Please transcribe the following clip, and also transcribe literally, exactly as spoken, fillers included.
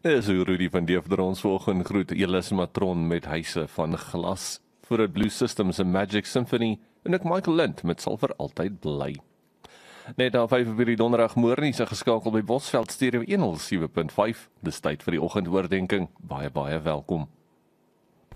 Dis hoe Rudy van Deefder ons volgende groet Elis Matron met Huise van Glas. Voor het Blue Systems en Magic Symphony en ek Michael Lind met Sal vir altyd bly. Net na vyf uur die donderdagmorgen is geskakel by Bosveld Stereo honderd sewe punt vyf. Dis tyd vir die oggendoordenkings. Baie baie welkom.